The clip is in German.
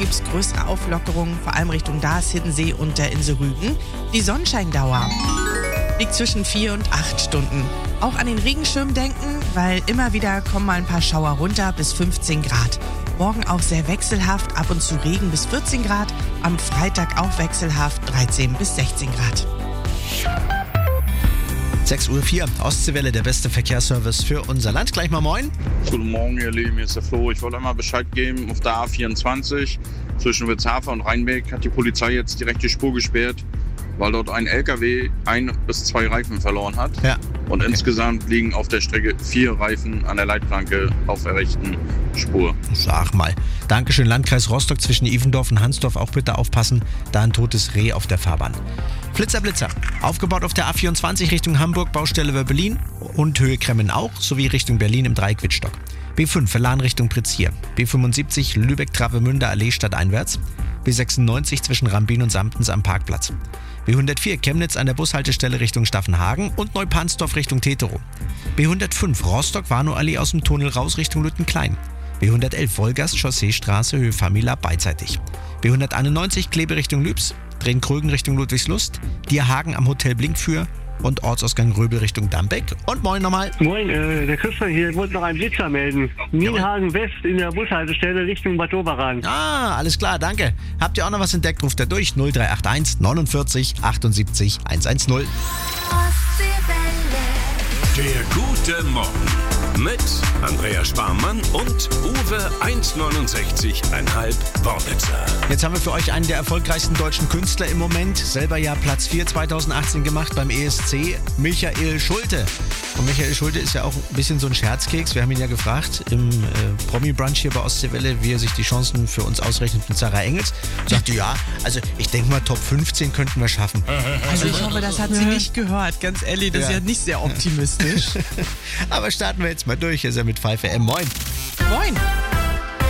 gibt es größere Auflockerungen, vor allem Richtung Daas, Hiddensee und der Insel Rügen. Die Sonnenscheindauer liegt zwischen 4 und 8 Stunden. Auch an den Regenschirm denken, weil immer wieder kommen mal ein paar Schauer runter bis 15 Grad. Morgen auch sehr wechselhaft, ab und zu Regen bis 14 Grad. Am Freitag auch wechselhaft 13 bis 16 Grad. 6:04 Uhr, Ostseewelle, der beste Verkehrsservice für unser Land. Gleich mal moin. Guten Morgen, ihr Lieben, hier ist der Flo. Ich wollte einmal Bescheid geben, auf der A24 zwischen Witzhafer und Rheinbeck hat die Polizei jetzt die rechte Spur gesperrt, weil dort ein LKW 1 bis 2 Reifen verloren hat. Ja. Und insgesamt liegen auf der Strecke 4 Reifen an der Leitplanke auf der rechten Spur. Sag mal. Dankeschön, Landkreis Rostock zwischen Ivendorf und Hansdorf. Auch bitte aufpassen, da ein totes Reh auf der Fahrbahn. Flitzer, Blitzer. Aufgebaut auf der A24 Richtung Hamburg, Baustelle Wörbelin und Höhe Kremmen auch, sowie Richtung Berlin im Dreieck Wittstock. B5 Verlan Richtung Prizier. B75 Lübeck-Travemünde Allee stadteinwärts. B96 zwischen Rambin und Samtens am Parkplatz. B104 Chemnitz an der Bushaltestelle Richtung Staffenhagen und Neupansdorf Richtung Teterow. B105 Rostock-Warnow-Allee aus dem Tunnel raus Richtung Lüttenklein. B111 Wolgast Chausseestraße Höhe Famila beidseitig. B191 Klebe Richtung Lübs, Drehen-Krögen Richtung Ludwigslust, Dierhagen am Hotel Blinkfür und Ortsausgang Röbel Richtung Dambeck. Und moin nochmal. Moin, der Christian hier. Ich wollte noch einen Blitzer melden. Nienhagen West in der Bushaltestelle Richtung Bad Oberan. Ah, alles klar, danke. Habt ihr auch noch was entdeckt, ruft er durch 0381 49 78 110. Der gute Morgen mit Andreas Sparmann und Uwe 1,69,5 Wornitzer. Jetzt haben wir für euch einen der erfolgreichsten deutschen Künstler im Moment. Selber ja Platz 4 2018 gemacht beim ESC, Michael Schulte. Und Michael Schulte ist ja auch ein bisschen so ein Scherzkeks. Wir haben ihn ja gefragt im Promi-Brunch hier bei Ostseewelle, wie er sich die Chancen für uns ausrechnet mit Sarah Engels. Sagte, ja, also ich denke mal, Top 15 könnten wir schaffen. Also ich hoffe, das hat sie nicht gehört, ganz ehrlich. Das ist ja nicht sehr optimistisch. Aber starten wir jetzt mal durch. Hier ist er mit 5 AM. Moin. Moin.